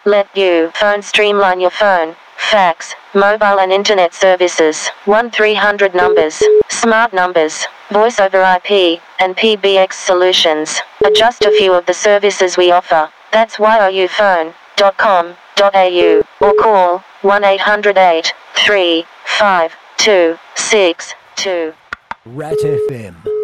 let you phone streamline your phone, fax, mobile and internet services, 1-300 numbers, smart numbers, voice over IP, and PBX solutions are just a few of the services we offer. That's youfone.com.au or call 1-800-835-262. Rat FM.